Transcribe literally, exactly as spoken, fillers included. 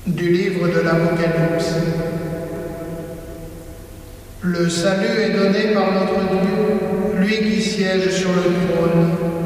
Du livre de l'Apocalypse. Le salut est donné par notre Dieu, lui qui siège sur le trône,